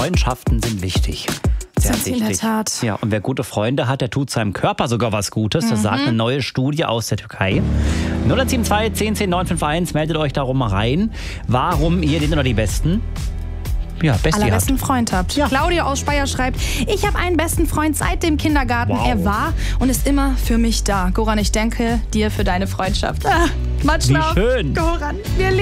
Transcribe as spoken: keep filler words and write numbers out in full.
Freundschaften sind wichtig. Sehr Sind sie in der Tat. Ja, und wer gute Freunde hat, der tut seinem Körper sogar was Gutes. Das mhm. sagt eine neue Studie aus der Türkei. null eins sieben zwei, zehn, zehn, neun fünf eins, meldet euch darum mal rein, warum ihr den oder die besten Ja, allerbesten Freund habt. Ja. Claudia aus Speyer schreibt, ich habe einen besten Freund seit dem Kindergarten. Wow. Er war und ist immer für mich da. Goran, ich danke dir für deine Freundschaft. Ah, much Wie love. schön. Goran, wir lieben